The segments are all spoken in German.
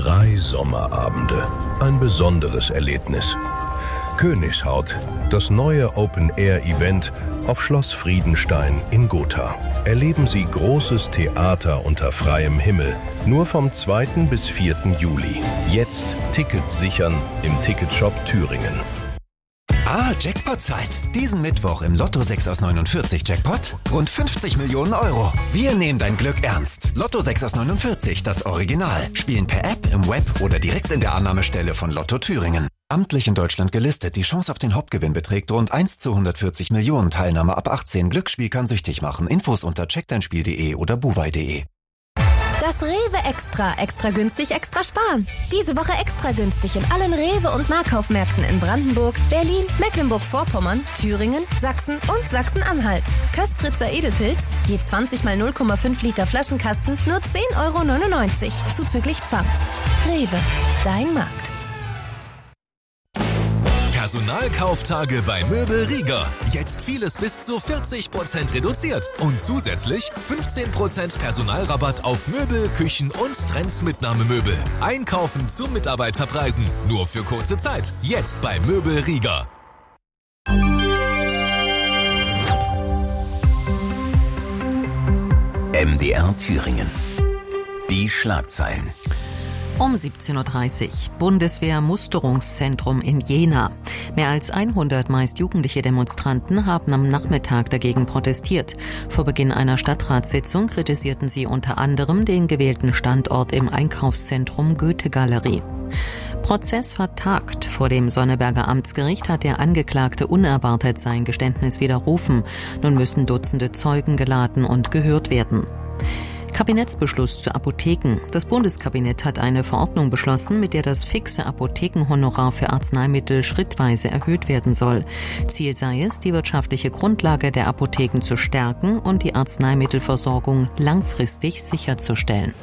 3 Sommerabende. Ein besonderes Erlebnis. Königshaut, das neue Open-Air-Event auf Schloss Friedenstein in Gotha. Erleben Sie großes Theater unter freiem Himmel. Nur vom 2. bis 4. Juli. Jetzt Tickets sichern im Ticketshop Thüringen. Jackpot-Zeit. Diesen Mittwoch im Lotto 6 aus 49 Jackpot rund 50 Millionen Euro. Wir nehmen dein Glück ernst. Lotto 6 aus 49, das Original. Spielen per App, im Web oder direkt in der Annahmestelle von Lotto Thüringen. Amtlich in Deutschland gelistet. Die Chance auf den Hauptgewinn beträgt rund 1 zu 140 Millionen. Teilnahme ab 18. Glücksspiel kann süchtig machen. Infos unter checkdeinspiel.de oder buwei.de. Das Rewe Extra. Extra günstig, extra sparen. Diese Woche extra günstig in allen Rewe- und Nahkaufmärkten in Brandenburg, Berlin, Mecklenburg-Vorpommern, Thüringen, Sachsen und Sachsen-Anhalt. Köstritzer Edelpilz, je 20 mal 0,5 Liter Flaschenkasten, nur 10,99 € zuzüglich Pfand. Rewe, dein Markt. Personalkauftage bei Möbel Rieger. Jetzt vieles bis zu 40% reduziert. Und zusätzlich 15% Personalrabatt auf Möbel, Küchen und Trends-Mitnahmemöbel. Einkaufen zu Mitarbeiterpreisen. Nur für kurze Zeit. Jetzt bei Möbel Rieger. MDR Thüringen. Die Schlagzeilen. Um 17.30 Uhr. Bundeswehr-Musterungszentrum in Jena. Mehr als 100 meist jugendliche Demonstranten haben am Nachmittag dagegen protestiert. Vor Beginn einer Stadtratssitzung kritisierten sie unter anderem den gewählten Standort im Einkaufszentrum Goethe-Galerie. Prozess vertagt. Vor dem Sonneberger Amtsgericht hat der Angeklagte unerwartet sein Geständnis widerrufen. Nun müssen Dutzende Zeugen geladen und gehört werden. Kabinettsbeschluss zu Apotheken. Das Bundeskabinett hat eine Verordnung beschlossen, mit der das fixe Apothekenhonorar für Arzneimittel schrittweise erhöht werden soll. Ziel sei es, die wirtschaftliche Grundlage der Apotheken zu stärken und die Arzneimittelversorgung langfristig sicherzustellen.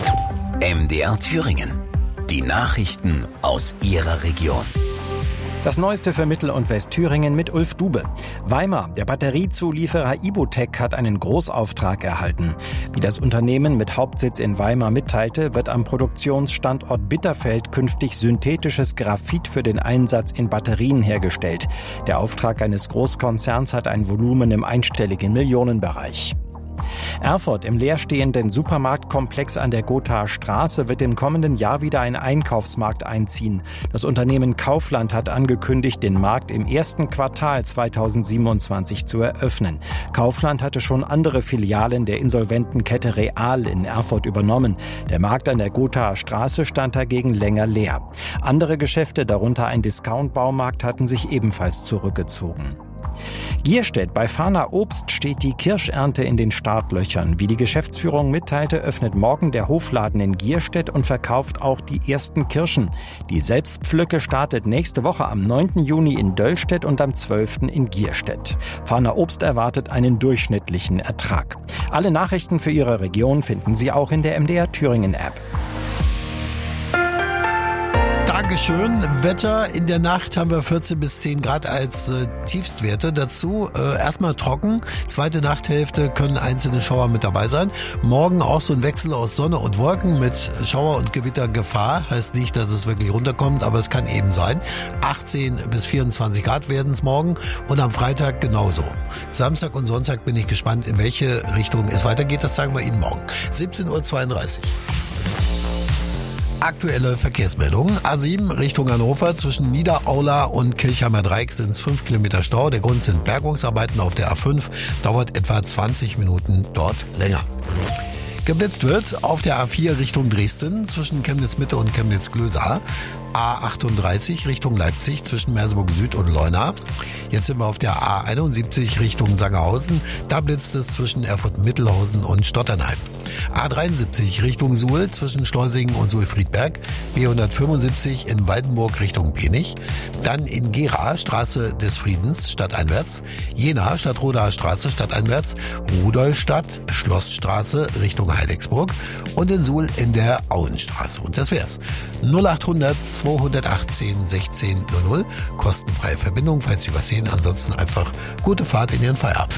MDR Thüringen. Die Nachrichten aus Ihrer Region. Das Neueste für Mittel- und Westthüringen mit Ulf Dube. Weimar, der Batteriezulieferer Ibotec, hat einen Großauftrag erhalten. Wie das Unternehmen mit Hauptsitz in Weimar mitteilte, wird am Produktionsstandort Bitterfeld künftig synthetisches Graphit für den Einsatz in Batterien hergestellt. Der Auftrag eines Großkonzerns hat ein Volumen im einstelligen Millionenbereich. Erfurt, im leerstehenden Supermarktkomplex an der Gothaer Straße, wird im kommenden Jahr wieder ein Einkaufsmarkt einziehen. Das Unternehmen Kaufland hat angekündigt, den Markt im ersten Quartal 2027 zu eröffnen. Kaufland hatte schon andere Filialen der insolventen Kette Real in Erfurt übernommen. Der Markt an der Gothaer Straße stand dagegen länger leer. Andere Geschäfte, darunter ein Discount-Baumarkt, hatten sich ebenfalls zurückgezogen. Gierstedt, bei Fahner Obst steht die Kirschernte in den Startlöchern. Wie die Geschäftsführung mitteilte, öffnet morgen der Hofladen in Gierstedt und verkauft auch die ersten Kirschen. Die Selbstpflücke startet nächste Woche am 9. Juni in Döllstedt und am 12. in Gierstedt. Fahner Obst erwartet einen durchschnittlichen Ertrag. Alle Nachrichten für Ihre Region finden Sie auch in der MDR Thüringen App. Dankeschön. Wetter in der Nacht haben wir 14 bis 10 Grad als Tiefstwerte. Dazu erstmal trocken. Zweite Nachthälfte können einzelne Schauer mit dabei sein. Morgen auch so ein Wechsel aus Sonne und Wolken mit Schauer- und Gewittergefahr. Heißt nicht, dass es wirklich runterkommt, aber es kann eben sein. 18 bis 24 Grad werden es morgen und am Freitag genauso. Samstag und Sonntag bin ich gespannt, in welche Richtung es weitergeht. Das sagen wir Ihnen morgen. 17.32 Uhr. Aktuelle Verkehrsmeldungen. A7 Richtung Hannover zwischen Niederaula und Kirchheimer Dreieck sind es 5 Kilometer Stau. Der Grund sind Bergungsarbeiten auf der A5. Dauert etwa 20 Minuten dort länger. Geblitzt wird auf der A4 Richtung Dresden zwischen Chemnitz Mitte und Chemnitz Glösa. A38 Richtung Leipzig zwischen Merseburg Süd und Leuna. Jetzt sind wir auf der A71 Richtung Sangerhausen. Da blitzt es zwischen Erfurt-Mittelhausen und Stotternheim. A73 Richtung Suhl zwischen Schleusingen und Suhl-Friedberg. B175 in Waldenburg Richtung Penich. Dann in Gera Straße des Friedens stadteinwärts. Jena Stadtrodaer Straße stadteinwärts. Rudolstadt Schlossstraße Richtung Heidecksburg. Und in Suhl in der Auenstraße. Und das wär's. 0800 218 16 00. Kostenfreie Verbindung, falls Sie was sehen. Ansonsten einfach gute Fahrt in Ihren Feierabend.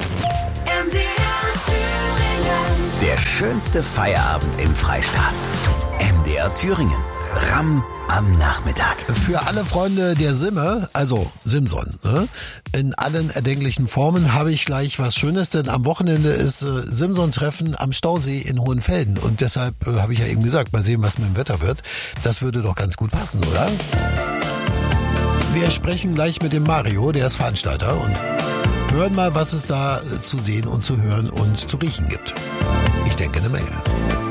Der schönste Feierabend im Freistaat. MDR Thüringen. Ramm am Nachmittag. Für alle Freunde der Simme, also Simson, ne, in allen erdenklichen Formen, habe ich gleich was Schönes, denn am Wochenende ist Simson-Treffen am Stausee in Hohenfelden und deshalb habe ich ja eben gesagt, mal sehen, was mit dem Wetter wird. Das würde doch ganz gut passen, oder? Wir sprechen gleich mit dem Mario, der ist Veranstalter, und hören mal, was es da zu sehen und zu hören und zu riechen gibt. Ich denke, eine Menge.